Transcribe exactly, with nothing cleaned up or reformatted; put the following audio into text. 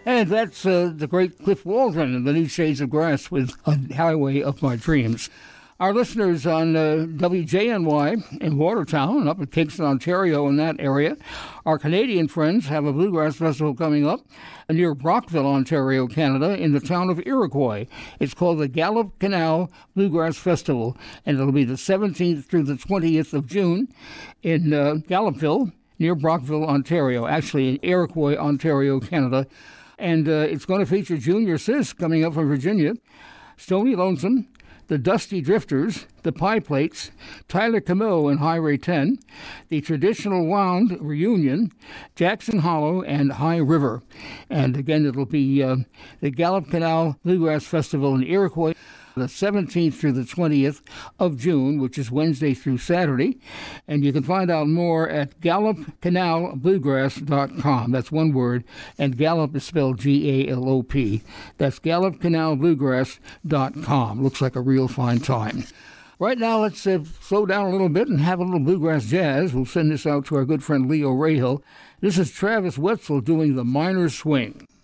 And that's uh, the great Cliff Waldron and the New Shades of Grass with A Highway of My Dreams. Our listeners on uh, W J N Y in Watertown, up at Kingston, Ontario, in that area, our Canadian friends have a bluegrass festival coming up near Brockville, Ontario, Canada, in the town of Iroquois. It's called the Gallup Canal Bluegrass Festival, and it'll be the seventeenth through the twentieth of June in uh, Gallupville, near Brockville, Ontario, actually in Iroquois, Ontario, Canada. And uh, it's going to feature Junior Sis coming up from Virginia, Stony Lonesome, the Dusty Drifters, the Pie Plates, Tyler Camo and Highway ten, the Traditional Wound Reunion, Jackson Hollow, and High River. And again, it'll be uh, the Gallup Canal Bluegrass Festival in Iroquois, the seventeenth through the twentieth of June, which is Wednesday through Saturday. And you can find out more at gallup canal bluegrass dot com. That's one word, and Gallup is spelled G A L O P. That's gallup canal bluegrass dot com. Looks like a real fine time. Right now, let's uh, slow down a little bit and have a little bluegrass jazz. We'll send this out to our good friend Leo Rahill. This is Travis Wetzel doing the Minor Swing.